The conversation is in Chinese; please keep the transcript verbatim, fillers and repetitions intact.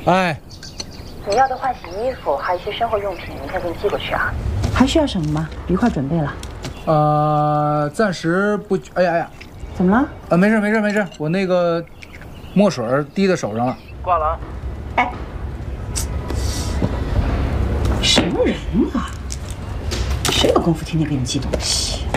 哎， 你要的换洗衣服，还有一些生活用品，明天给你寄过去啊。 还需要什么吗？一块准备了。 呃，暂时不。哎呀哎呀， 怎么了？ 啊，没事没事没事，我那个墨水滴在手上了，挂了啊。 哎，什么人啊？谁有功夫天天给你寄东西？